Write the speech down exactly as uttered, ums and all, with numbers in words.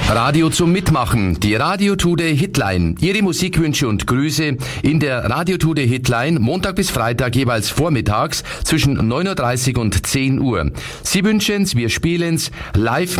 Radio zum Mitmachen, die Radio Today Hitline. Ihre Musikwünsche und Grüße in der Radio Today Hitline Montag bis Freitag jeweils vormittags zwischen neun Uhr dreißig und zehn Uhr. Sie wünschen's, wir spielen's live